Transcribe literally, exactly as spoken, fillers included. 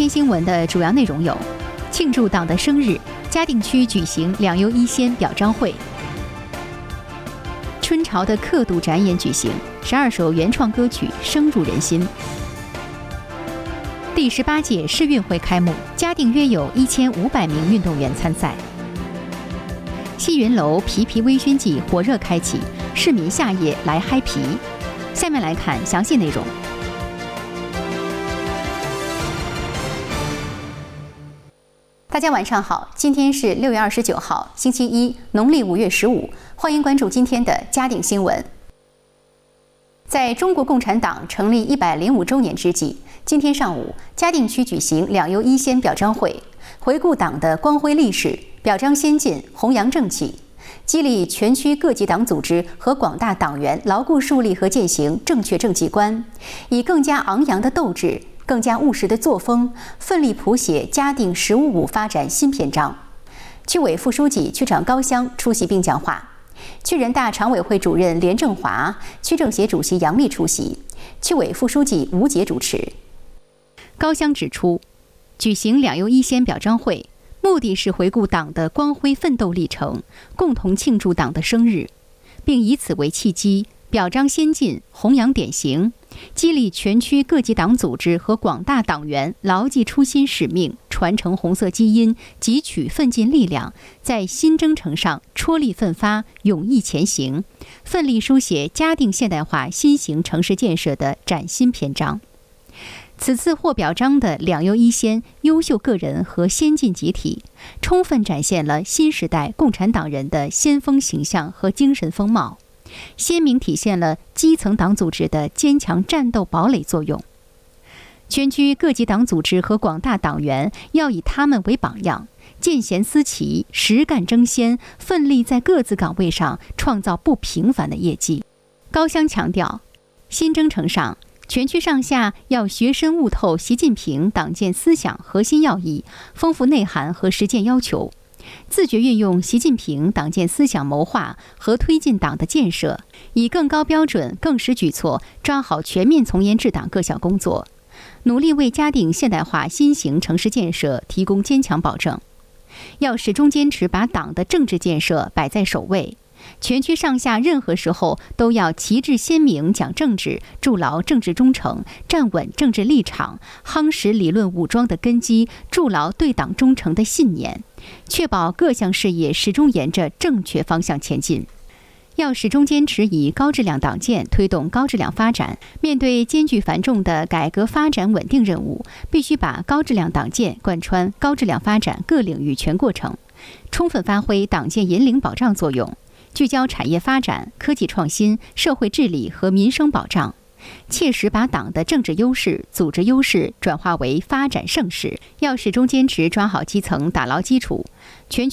天新闻的主要内容有：庆祝党的生日，嘉定区举行两优一先表彰会；春潮的刻度展演举行，十二首原创歌曲深入人心。第十八届世运会开幕，嘉定约有一千五百名运动员参赛。西云楼皮皮微醺季火热开启，市民夏夜来嗨皮。下面来看详细内容。大家晚上好，今天是六月二十九号，星期一，农历五月十五，欢迎关注今天的嘉定新闻。在中国共产党成立一百零五周年之际，今天上午，嘉定区举行两优一先表彰会，回顾党的光辉历史，表彰先进，弘扬正气，激励全区各级党组织和广大党员牢固树立和践行正确政绩观，以更加昂扬的斗志、更加务实的作风，奋力谱写嘉定“十五五”发展新篇章。区委副书记、区长高湘出席并讲话，区人大常委会主任连正华、区政协主席杨丽出席，区委副书记吴杰主持。高湘指出，举行两优一先表彰会，目的是回顾党的光辉奋斗历程，共同庆祝党的生日，并以此为契机，表彰先进，弘扬典型，激励全区各级党组织和广大党员牢记初心使命，传承红色基因，汲取奋进力量，在新征程上踔厉奋发，勇毅前行，奋力书写嘉定现代化新型城市建设的崭新篇章。此次获表彰的两优一先优秀个人和先进集体，充分展现了新时代共产党人的先锋形象和精神风貌，鲜明体现了基层党组织的坚强战斗堡垒作用。全区各级党组织和广大党员要以他们为榜样，见贤思齐，实干争先，奋力在各自岗位上创造不平凡的业绩。高湘强调，新征程上，全区上下要学深悟透习近平党建思想核心要义，丰富内涵和实践要求，自觉运用习近平党建思想谋划和推进党的建设，以更高标准、更实举措抓好全面从严治党各项工作，努力为嘉定现代化新型城市建设提供坚强保证。要始终坚持把党的政治建设摆在首位，全区上下任何时候都要旗帜鲜明讲政治，筑牢政治忠诚，站稳政治立场，夯实理论武装的根基，筑牢对党忠诚的信念，确保各项事业始终沿着正确方向前进。要始终坚持以高质量党建推动高质量发展，面对艰巨繁重的改革发展稳定任务，必须把高质量党建贯穿高质量发展各领域全过程，充分发挥党建引领保障作用，聚焦产业发展、科技创新、社会治理和民生保障，切实把党的政治优势、组织优势转化为发展盛世。要始终坚持抓好基层、打牢基础，全